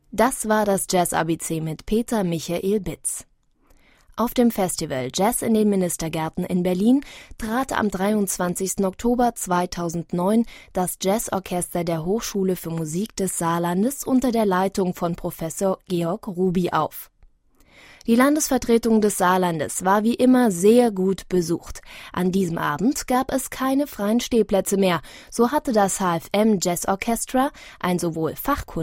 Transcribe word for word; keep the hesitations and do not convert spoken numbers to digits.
Das war das Jazz-A B C mit Peter Michael Bitz. Auf dem Festival Jazz in den Ministergärten in Berlin trat am dreiundzwanzigsten Oktober zweitausendneun das Jazzorchester der Hochschule für Musik des Saarlandes unter der Leitung von Professor Georg Ruby auf. Die Landesvertretung des Saarlandes war wie immer sehr gut besucht. An diesem Abend gab es keine freien Stehplätze mehr. So hatte das H F M Jazz Orchestra, ein sowohl fachkundiges